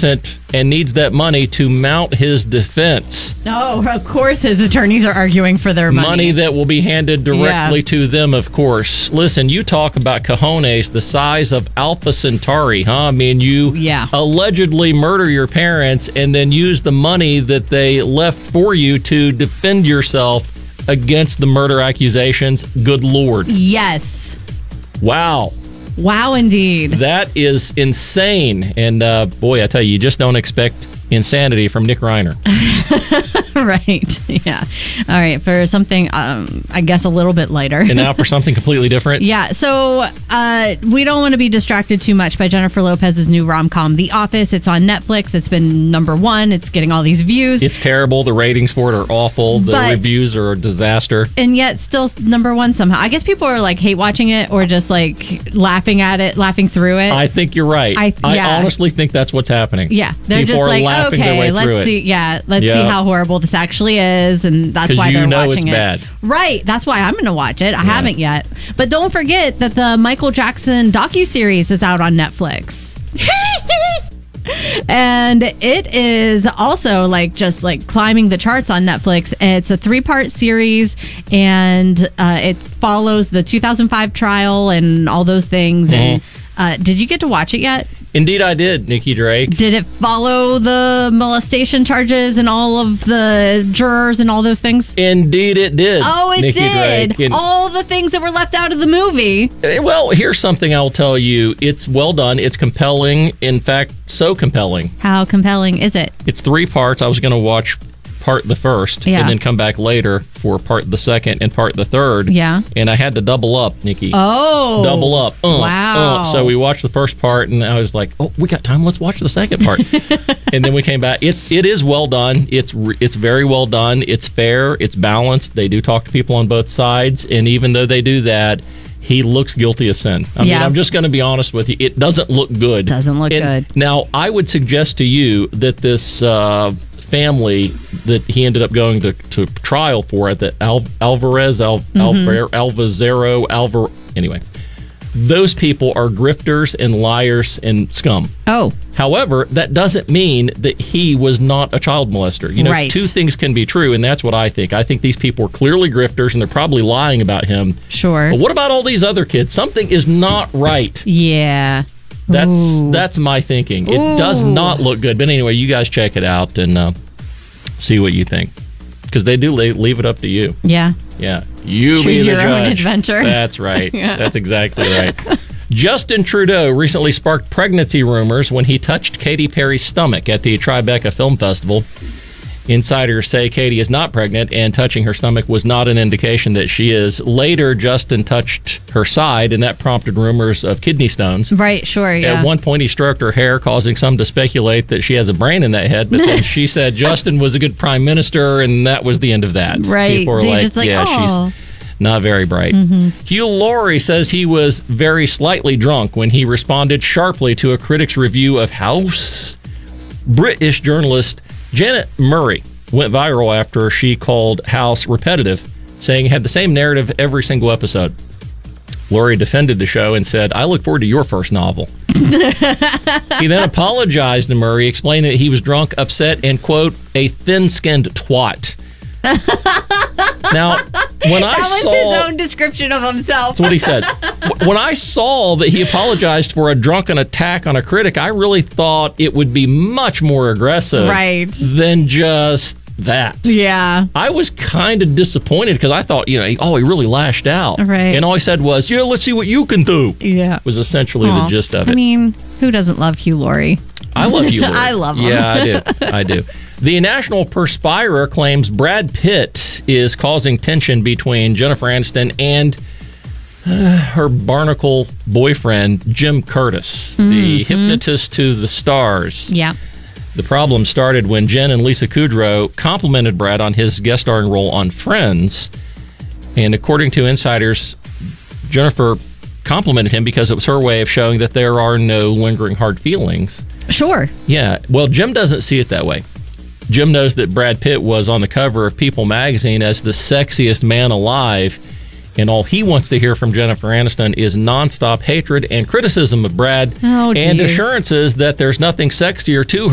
innocent and needs that money to mount his defense. Oh, of course his attorneys are arguing for their money. Money that will be handed directly to them, of course. Listen, you talk about cojones the size of Alpha Centauri, huh? I mean, you allegedly murder your parents and then use the money that they left for you to defend yourself against the murder accusations. Good Lord. Yes. Wow. Wow, indeed. That is insane. And boy, I tell you, you just don't expect insanity from Nick Reiner. Right. Yeah. All right. For something, I guess, a little bit lighter. And now for something completely different. Yeah. So we don't want to be distracted too much by Jennifer Lopez's new rom-com, The Office. It's on Netflix. It's been #1. It's getting all these views. It's terrible. The ratings for it are awful. The reviews are a disaster. And yet still #1 somehow. I guess people are like hate watching it or just like laughing at it, laughing through it. I think you're right. I honestly think that's what's happening. Yeah. They're people just like, okay, let's see. Yeah. Let's see how horrible this actually is. And that's why they're watching it. Bad. Right. That's why I'm going to watch it. I haven't yet. But don't forget that the Michael Jackson docuseries is out on Netflix. And it is also just climbing the charts on Netflix. It's a 3-part series, and it follows the 2005 trial and all those things. And did you get to watch it yet? Indeed, I did, Nikki Drake. Did it follow the molestation charges and all of the jurors and all those things? Indeed, it did. Oh, it Nikki did. Drake. All the things that were left out of the movie. Well, here's something I'll tell you. It's well done. It's compelling. In fact, so compelling. How compelling is it? It's 3 parts. I was going to watch part the first and then come back later for part the second and part the third. Yeah. And I had to double up, Nikki. Oh. Double up. Wow. So we watched the first part and I was like, oh, we got time. Let's watch the second part. And then we came back. It is well done. It's very well done. It's fair. It's balanced. They do talk to people on both sides. And even though they do that, he looks guilty of sin. I mean, I'm just going to be honest with you. It doesn't look good. Doesn't look good. Now, I would suggest to you that this family that he ended up going to trial for at the anyway, those people are grifters and liars and scum. Oh. However, that doesn't mean that he was not a child molester. You know, right. 2 things can be true, and that's what I think. I think these people are clearly grifters, and they're probably lying about him. Sure. But what about all these other kids? Something is not right. Yeah. That's my thinking. It does not look good. But anyway, you guys check it out and see what you think. Because they do leave it up to you. Yeah. Yeah. You choose be the your judge. own adventure. That's right. Yeah. That's exactly right. Justin Trudeau recently sparked pregnancy rumors when he touched Katy Perry's stomach at the Tribeca Film Festival. Insiders say Katy is not pregnant, and touching her stomach was not an indication that she is. Later, Justin touched her side, and that prompted rumors of kidney stones. Right, sure, yeah. At one point, he stroked her hair, causing some to speculate that she has a brain in that head, but then she said Justin was a good prime minister, and that was the end of that. Right. People were she's not very bright. Mm-hmm. Hugh Laurie says he was very slightly drunk when he responded sharply to a critic's review of House. British journalist Janet Murray went viral after she called House repetitive, saying it had the same narrative every single episode. Laurie defended the show and said, I look forward to your first novel. He then apologized to Murray, explaining that he was drunk, upset, and, quote, a thin-skinned twat. Now, when I saw... That was his own description of himself. That's what he said. When I saw that he apologized for a drunken attack on a critic, I really thought it would be much more aggressive than just that. Yeah. I was kind of disappointed because I thought, he really lashed out. Right. And all he said was, let's see what you can do. Yeah. Was essentially the gist of it. I mean, who doesn't love Hugh Laurie? I love Hugh Laurie. I love him. Yeah, I do. The National Perspirer claims Brad Pitt is causing tension between Jennifer Aniston and her barnacle boyfriend, Jim Curtis, the hypnotist to the stars. Yeah. The problem started when Jen and Lisa Kudrow complimented Brad on his guest starring role on Friends. And according to insiders, Jennifer complimented him because it was her way of showing that there are no lingering hard feelings. Sure. Yeah. Well, Jim doesn't see it that way. Jim knows that Brad Pitt was on the cover of People magazine as the sexiest man alive, and all he wants to hear from Jennifer Aniston is nonstop hatred and criticism of Brad and assurances that there's nothing sexier to